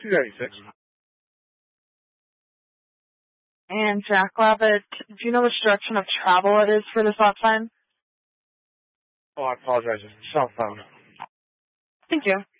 286. And Jackrabbit, do you know which direction of travel it is for the stop sign? Oh, I apologize. It's southbound. Thank you.